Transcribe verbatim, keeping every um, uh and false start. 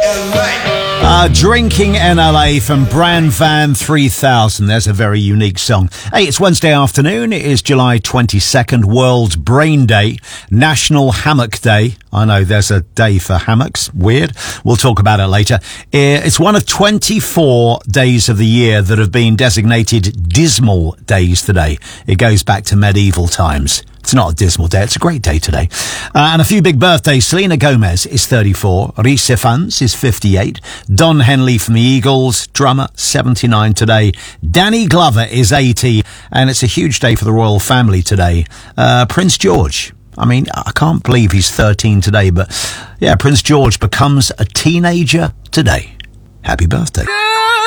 Uh, Drinking in L A from Bran Van three thousand. There's a very unique song. Hey, it's Wednesday afternoon. It is July twenty-second, World Brain Day, National Hammock Day. I know there's a day for hammocks. Weird. We'll talk about it later. It's one of twenty-four days of the year that have been designated dismal days today. It goes back to medieval times. It's not a dismal day. It's a great day today. Uh, and a few big birthdays. Selena Gomez is thirty-four. Rhys Ifans is fifty-eight. Don Henley from the Eagles, drummer, seventy-nine today. Danny Glover is eighty. And it's a huge day for the royal family today. Uh, Prince George. I mean, I can't believe he's thirteen today. But yeah, Prince George becomes a teenager today. Happy birthday.